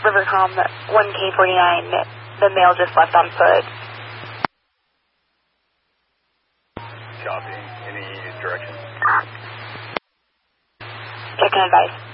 Rivercom 1K49, the male just left on foot. Copy. Any direction? Check and advice.